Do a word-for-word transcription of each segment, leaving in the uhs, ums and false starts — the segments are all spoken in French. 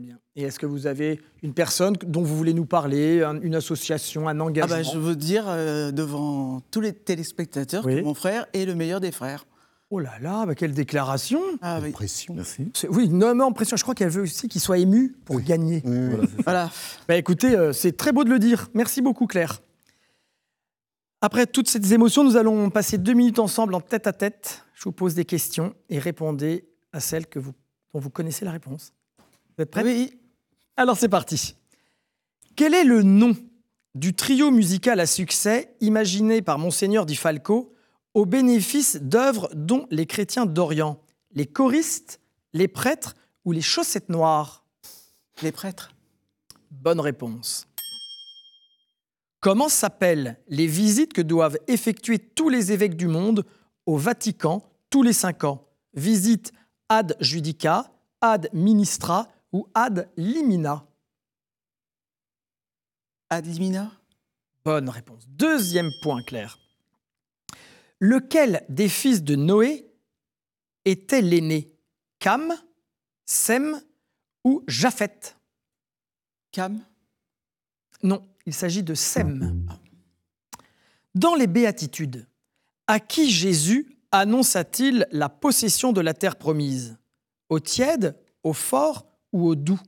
bien. Et est-ce que vous avez une personne dont vous voulez nous parler, un, une association, un engagement? Ah bah, je veux dire euh, devant tous les téléspectateurs oui. que mon frère est le meilleur des frères. Oh là là, bah quelle déclaration! Ah oui. Pression. Merci. C'est, oui, énormément pression. Je crois qu'elle veut aussi qu'il soit ému pour oui. gagner. Oui, oui. Voilà. voilà. Bah écoutez, euh, c'est très beau de le dire. Merci beaucoup, Claire. Après toutes ces émotions, nous allons passer deux minutes ensemble en tête à tête. Je vous pose des questions et répondez à celles que vous, dont vous connaissez la réponse. Vous êtes prêts? Oui. Alors c'est parti. Quel est le nom du trio musical à succès imaginé par Monseigneur Di Falco au bénéfice d'œuvres dont les chrétiens d'Orient? Les choristes, les prêtres ou les chaussettes noires? Les prêtres. Bonne réponse. Comment s'appellent les visites que doivent effectuer tous les évêques du monde au Vatican tous les cinq ans? Visite ad judica, ad ministra ou ad limina? Ad limina. Bonne réponse. Deuxième point, Claire. Lequel des fils de Noé était l'aîné? Cam, Sem ou Japheth? Cam. Non, il s'agit de Sem. Dans les Béatitudes, à qui Jésus annonça-t-il la possession de la terre promise? Au tiède, au fort ou au doux?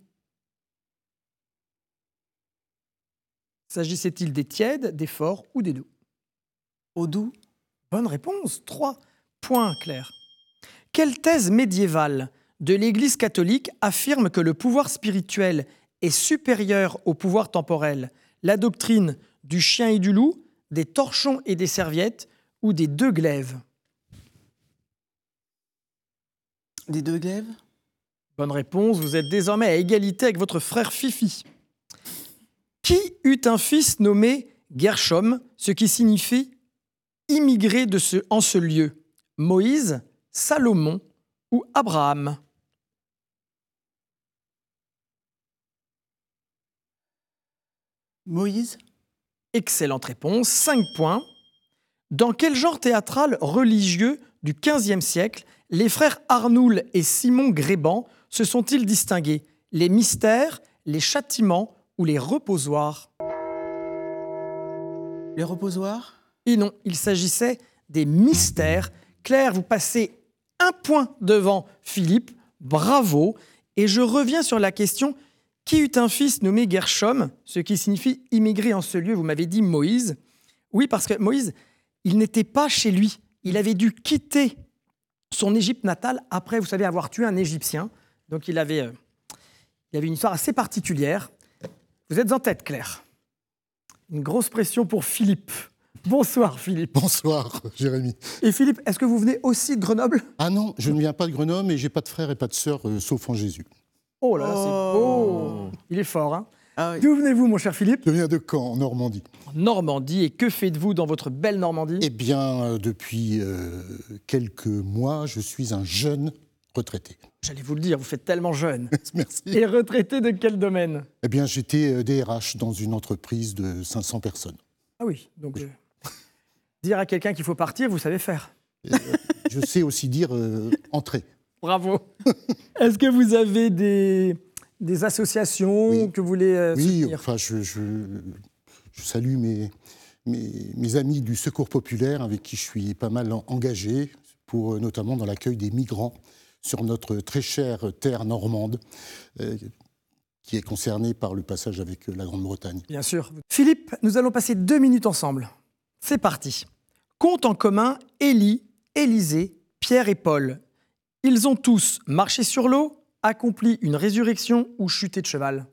S'agissait-il des tièdes, des forts ou des doux? Au doux. Bonne réponse. Trois points, Claire. Quelle thèse médiévale de l'Église catholique affirme que le pouvoir spirituel est supérieur au pouvoir temporel? La doctrine du chien et du loup, des torchons et des serviettes ou des deux glaives? Des deux glaives. Bonne réponse. Vous êtes désormais à égalité avec votre frère Fifi. Qui eut un fils nommé Gershom, ce qui signifie immigré de ce, en ce lieu? Moïse, Salomon ou Abraham? Moïse. Excellente réponse. Cinq points. Dans quel genre théâtral religieux du quinzième siècle les frères Arnoul et Simon Gréban se sont-ils distingués? Les mystères, les châtiments ou les reposoirs? Les reposoirs. Et non, il s'agissait des mystères. Claire, vous passez un point devant Philippe. Bravo. Et je reviens sur la question: qui eut un fils nommé Gershom, ce qui signifie immigré en ce lieu? Vous m'avez dit Moïse. Oui, parce que Moïse, il n'était pas chez lui. Il avait dû quitter son Égypte natale après, vous savez, avoir tué un Égyptien. Donc il avait, euh, il avait une histoire assez particulière. Vous êtes en tête, Claire. Une grosse pression pour Philippe. Bonsoir, Philippe. Bonsoir, Jérémy. Et Philippe, est-ce que vous venez aussi de Grenoble? Ah non, je ne viens pas de Grenoble et j'ai pas de frères et pas de sœurs, euh, sauf en Jésus. Oh là là, c'est beau. Il est fort, hein? Ah oui. D'où venez-vous, mon cher Philippe? Je viens de Caen, en Normandie. En Normandie. Et que faites-vous dans votre belle Normandie? Eh bien, euh, depuis euh, quelques mois, je suis un jeune retraité. J'allais vous le dire, vous faites tellement jeune. Merci. Et retraité de quel domaine? Eh bien, j'étais D R H dans une entreprise de cinq cents personnes. Ah oui, donc euh, dire à quelqu'un qu'il faut partir, vous savez faire. Et, euh, je sais aussi dire euh, entrer. Bravo. Est-ce que vous avez des, des associations Oui. que vous voulez euh, Oui, soutenir? enfin, je, je, je salue mes, mes, mes amis du Secours populaire avec qui je suis pas mal en- engagé, pour, euh, notamment dans l'accueil des migrants sur notre très chère terre normande, euh, qui est concernée par le passage avec euh, la Grande-Bretagne. Bien sûr. Philippe, nous allons passer deux minutes ensemble. C'est parti. Compte en commun Élie, Élisée, Pierre et Paul. Ils ont tous marché sur l'eau, accompli une résurrection ou chuté de cheval.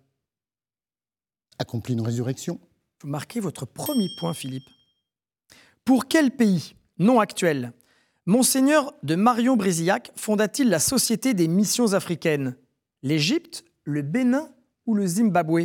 Accompli une résurrection. Vous marquez votre premier point, Philippe. Pour quel pays, non actuel, Monseigneur de Marion-Brézillac fonda-t-il la Société des missions africaines? L'Égypte, le Bénin ou le Zimbabwe?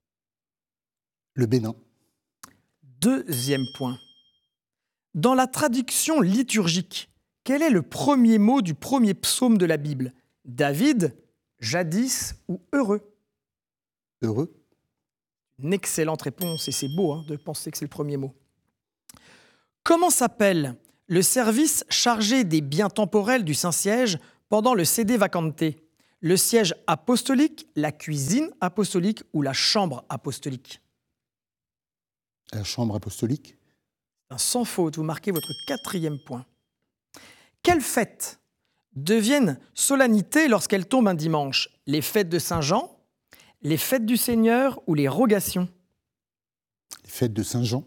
Le Bénin. Deuxième point. Dans la traduction liturgique, quel est le premier mot du premier psaume de la Bible? David, jadis ou heureux? Heureux. Une excellente réponse, et c'est beau hein, de penser que c'est le premier mot. Comment s'appelle le service chargé des biens temporels du Saint-Siège pendant le Sede Vacante? Le siège apostolique, la cuisine apostolique ou la chambre apostolique? La chambre apostolique. Sans faute, vous marquez votre quatrième point. Quelles fêtes deviennent solennités lorsqu'elles tombent un dimanche? Les fêtes de Saint-Jean, les fêtes du Seigneur ou les rogations? Les fêtes de Saint-Jean.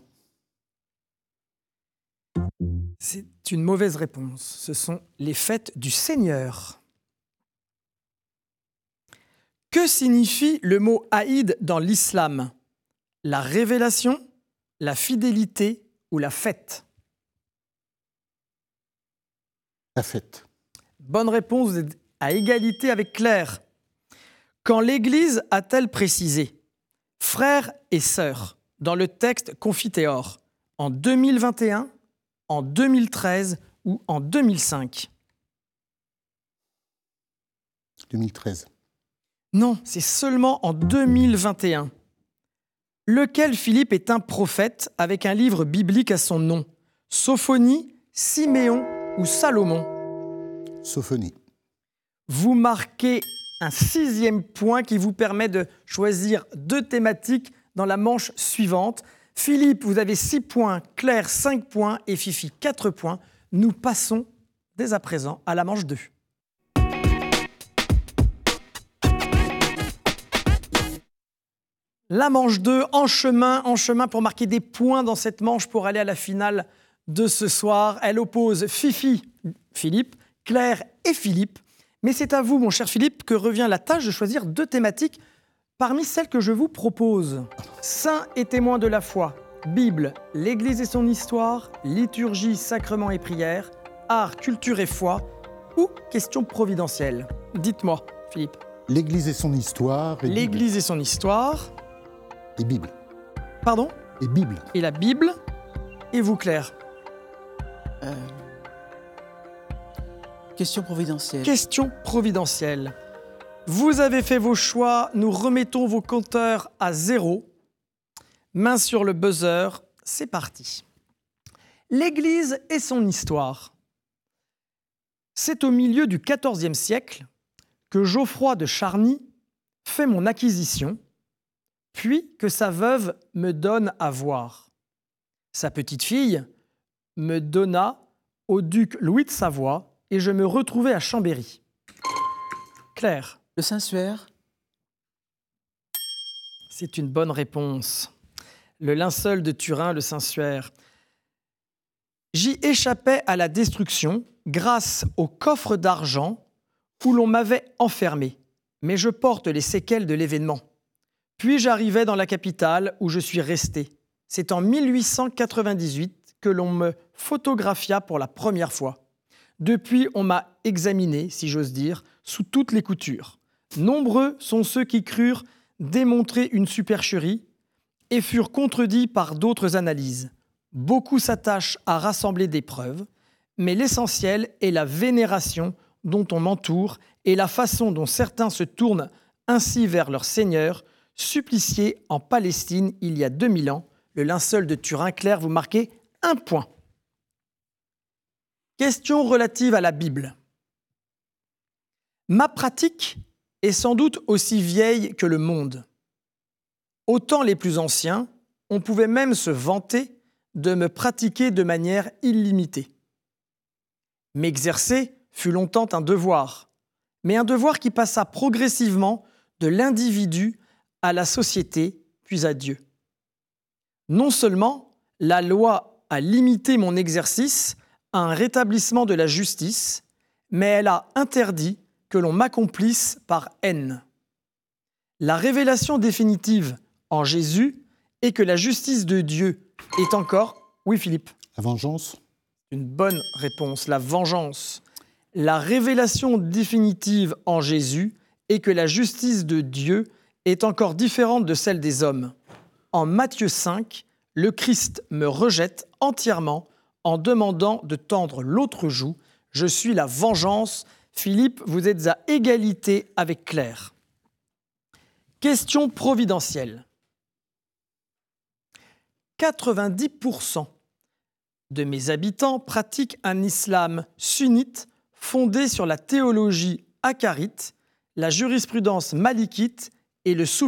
C'est une mauvaise réponse. Ce sont les fêtes du Seigneur. Que signifie le mot Aïd dans l'islam? La révélation, la fidélité ou la fête? La fête. Bonne réponse, vous êtes à égalité avec Claire. Quand l'Église a-t-elle précisé « frères et sœurs » dans le texte Confiteor, en deux mille vingt et un, en deux mille treize ou en deux mille cinq? deux mille treize. Non, c'est seulement en deux mille vingt et un. Lequel Philippe est un prophète avec un livre biblique à son nom? Sophonie, Siméon ou Salomon? Sophonie. Vous marquez un sixième point qui vous permet de choisir deux thématiques dans la manche suivante. Philippe, vous avez six points, Claire cinq points et Fifi quatre points. Nous passons dès à présent à la manche deux. La manche deux, en chemin, en chemin pour marquer des points dans cette manche pour aller à la finale de ce soir. Elle oppose Fifi, Philippe, Claire et Philippe. Mais c'est à vous, mon cher Philippe, que revient la tâche de choisir deux thématiques parmi celles que je vous propose. Saints et témoins de la foi, Bible, l'Église et son histoire, liturgie, sacrements et prières, art, culture et foi ou questions providentielles. Dites-moi, Philippe. L'Église et son histoire. Et L'Église et son histoire. Et Bible. Pardon? Et Bible. Et la Bible. Et vous, Claire? Euh, Question providentielle. Question providentielle. Vous avez fait vos choix, nous remettons vos compteurs à zéro. Main sur le buzzer, c'est parti. L'Église et son histoire. C'est au milieu du quatorzième siècle que Geoffroy de Charny fait mon acquisition, puis que sa veuve me donne à voir. Sa petite-fille me donna au duc Louis de Savoie et je me retrouvai à Chambéry. Claire. Le Saint-Suaire. C'est une bonne réponse. Le linceul de Turin, le Saint-Suaire. J'y échappais à la destruction grâce au coffre d'argent où l'on m'avait enfermé, mais je porte les séquelles de l'événement. Puis j'arrivai dans la capitale où je suis resté. C'est en mille huit cent quatre-vingt-dix-huit que l'on me photographia pour la première fois. Depuis, on m'a examiné, si j'ose dire, sous toutes les coutures. Nombreux sont ceux qui crurent démontrer une supercherie et furent contredits par d'autres analyses. Beaucoup s'attachent à rassembler des preuves, mais l'essentiel est la vénération dont on m'entoure et la façon dont certains se tournent ainsi vers leur Seigneur, supplicié en Palestine il y a deux mille ans. Le linceul de Turin. Claire, vous marquez un point. Question relative à la Bible. Ma pratique est sans doute aussi vieille que le monde. Au temps les plus anciens, on pouvait même se vanter de me pratiquer de manière illimitée. M'exercer fut longtemps un devoir, mais un devoir qui passa progressivement de l'individu à la société, puis à Dieu. Non seulement la loi a limité mon exercice à un rétablissement de la justice, mais elle a interdit que l'on m'accomplisse par haine. La révélation définitive en Jésus est que la justice de Dieu est encore... Oui, Philippe. La vengeance. Une bonne réponse, la vengeance. La révélation définitive en Jésus est que la justice de Dieu est encore différente de celle des hommes. En Matthieu cinq, le Christ me rejette entièrement en demandant de tendre l'autre joue. Je suis la vengeance. Philippe, vous êtes à égalité avec Claire. Question providentielle. quatre-vingt-dix pour cent de mes habitants pratiquent un islam sunnite fondé sur la théologie acharite, la jurisprudence malikite et le soufisme.